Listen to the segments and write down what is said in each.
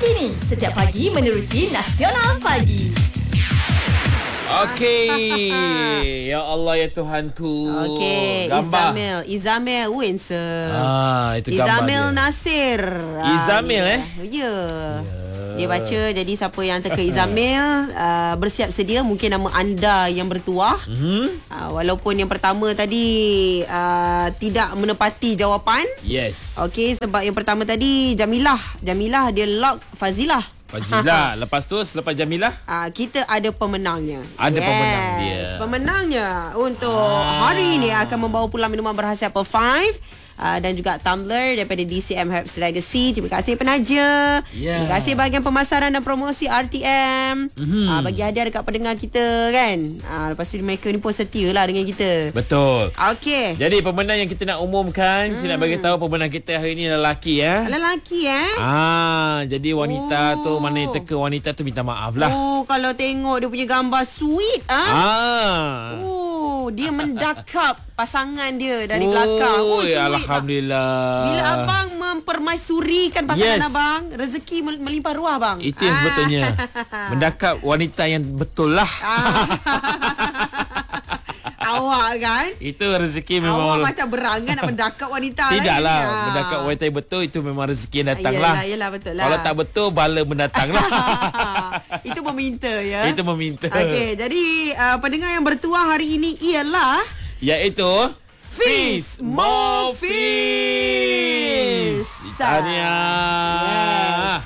terkini setiap pagi menerusi Nasional Pagi. Okey. Ya Allah ya Tuhanku. Okey, Gambar Izamil Windsor. Itu gambar Izamil dia. Nasir. Izamil Ya. Dia baca, jadi siapa yang teka Izamil bersiap sedia, mungkin nama anda yang bertuah. Walaupun yang pertama tadi tidak menepati jawapan. Yes. Okey, sebab yang pertama tadi Jamilah dia lock Fazilah. Fazilah. Lepas tu selepas Jamilah Kita ada pemenangnya. Ada pemenang dia. Pemenangnya untuk hari ini akan membawa pulang minuman berhasiat Apple 5 dan juga tumbler daripada DCM Herbs Legacy. Terima kasih penaja. Terima kasih bahagian pemasaran dan promosi RTM. Bagi hadiah dekat pendengar kita kan. Lepas tu mereka ni pun setia lah dengan kita. Betul. Okey. Jadi pemenang yang kita nak umumkan, saya nak bagi tahu pemenang kita hari ni lelaki Lelaki jadi wanita tu, mana yang teka wanita tu minta maaf lah. Kalau tengok dia punya gambar sweet dia mendakap pasangan dia dari belakang. Sweet, alhamdulillah. Bila abang mempermaisurikan pasangan abang, rezeki melimpah ruah bang. Itu yang sebetulnya. Mendakap wanita yang betul lah. Awak kan? Itu rezeki memang. Awak macam berangan nak mendakap wanita. Tidaklah. Mendakap wanita yang betul, itu memang rezeki yang datang lah. Yelah, betul lah. Kalau tak betul, bala mendatang lah. Itu meminta ya. Itu meminta. Okey, jadi pendengar yang bertuah hari ini ialah, iaitu Fiz Mofiz. Tahniah.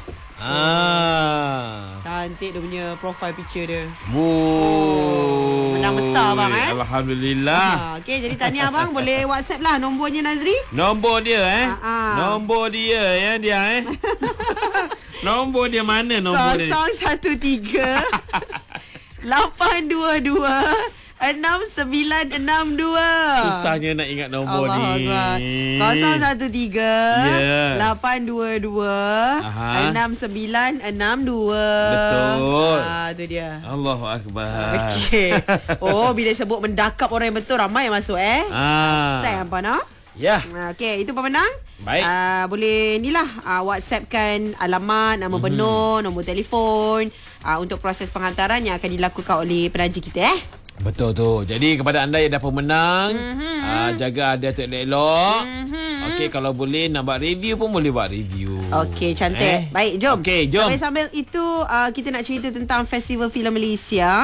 Cantik dia punya profile picture dia. Menang besar bang Alhamdulillah. Okey, jadi tahniah abang. Boleh WhatsApp lah nombornya Nazri. Nombor dia Nombor dia dia nombor dia mana nombor 013 822 6962. Susahnya nak ingat nombor ni. 013 822 6962. Betul. Tu dia. Allahu Akbar. Okey. Bila sebut mendakap orang yang betul, ramai yang masuk tak apa nak? Ya. Okey, itu pemenang. Baik. Boleh WhatsAppkan alamat, nama penuh, nombor telefon untuk proses penghantaran yang akan dilakukan oleh penaja kita Betul tu. Jadi kepada anda yang dah pemenang, jaga hadiah tu elok-elok. Okey, kalau boleh nak buat review pun boleh buat review. Okey, cantik. Baik, jom. Okey, jom. Sambil itu kita nak cerita tentang Festival Filem Malaysia.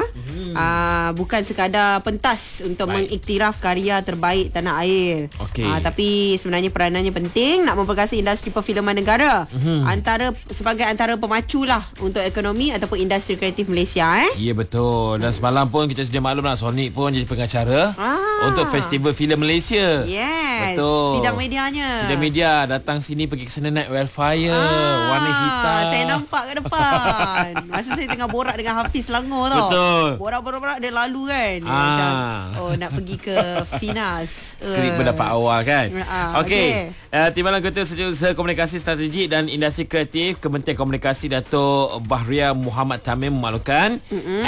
Bukan sekadar pentas untuk mengiktiraf karya terbaik tanah air. Tapi sebenarnya peranannya penting nak memperkasa industri perfilman negara. Sebagai antara pemacu lah untuk ekonomi ataupun industri kreatif Malaysia. Ya, betul. Dan semalam pun kita sedia maklum lah, Sonic pun jadi pengacara untuk Festival Filem Malaysia. Yes. Betul. Sidang medianya. Sidang media datang sini pergi ke sana naik wildfire warna hitam. Saya nampak kat depan. Masa saya tengah borak dengan Hafiz Selangor tau. Betul. Borak dia lalu kan. Macam, nak pergi ke Finas. Skrip berdapat awal kan. Okey. Timbalan Ketua Setiausaha Komunikasi Strategik dan Industri Kreatif Kementerian Komunikasi Dato' Bahria Muhammad Tamim memaklumkan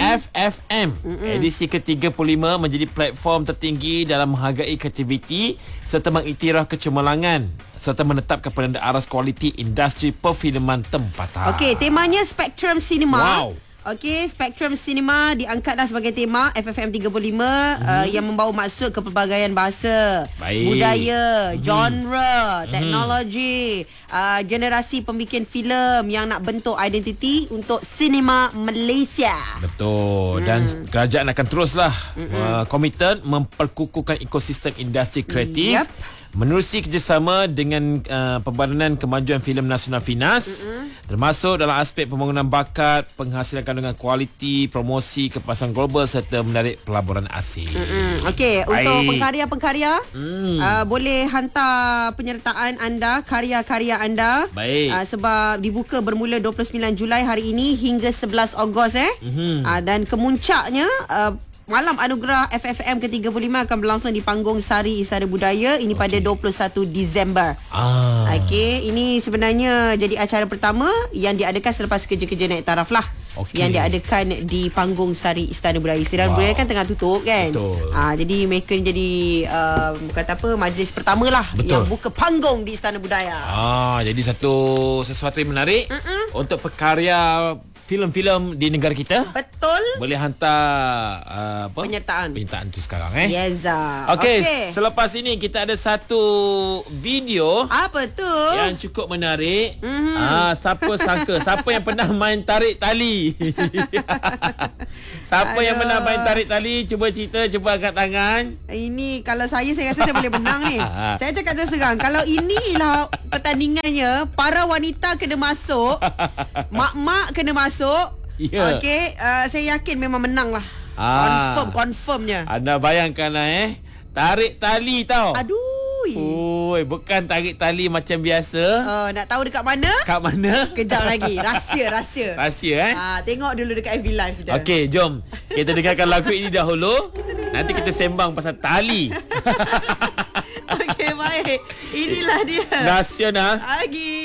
FFM edisi ke-35 menjadi platform tertinggi dalam menghargai kreativiti serta mengiktiraf kecemerlangan serta menetapkan penanda aras kualiti industri perfilman tempatan. Okey, temanya Spectrum Cinema. Wow. Okey, Spectrum Cinema diangkatlah sebagai tema FFM 35 yang membawa maksud kepelbagaian bahasa, budaya, genre, teknologi, generasi pembikin filem yang nak bentuk identiti untuk sinema Malaysia. Betul. Dan kerajaan akan teruslah komited memperkukuhkan ekosistem industri kreatif. Menerusi kerjasama dengan Pembadan Kemajuan Filem Nasional FINAS, termasuk dalam aspek pembangunan bakat, penghasilan kandungan kualiti, promosi ke pasaran global serta menarik pelaburan asing. Okey, untuk pengkarya-pengkarya boleh hantar penyertaan anda, karya-karya anda. Sebab dibuka bermula 29 Julai hari ini hingga 11 Ogos dan kemuncaknya Malam Anugerah FFM ke-35 akan berlangsung di Panggung Sari Istana Budaya ini pada 21 Disember. Okey, ini sebenarnya jadi acara pertama yang diadakan selepas kerja-kerja naik taraf lah. Yang diadakan di Panggung Sari Istana Budaya. Istana Budaya kan tengah tutup kan. Jadi mereka ni jadi kata apa, majlis pertama lah yang buka panggung di Istana Budaya. Jadi sesuatu yang menarik untuk pekarya filem-filem di negara kita. Betul. Boleh hantar penyertaan tu sekarang Yes. Okey, selepas ini kita ada satu video. Apa tu? Yang cukup menarik. Siapa sangka, siapa yang pernah main tarik tali? Siapa yang pernah main tarik tali? Cuba cerita, cuba angkat tangan. Ini kalau saya rasa saya boleh menang ni. Saya cakap terus terang, kalau inilah pertandingannya, para wanita kena masuk, mak-mak kena masuk. Yeah. Okey, saya yakin memang menang lah. Confirmnya. Anda bayangkanlah tarik tali tau. Aduh. Oi, bukan tarik tali macam biasa. Nak tahu dekat mana? Kat mana? Kejap lagi. Rahsia. Rahsia Tengok dulu dekat FB Live kita. Okey, jom. Kita dengarkan lagu ini dahulu. Nanti kita sembang pasal tali. Okey, baik. Inilah dia. Nasional Pagi.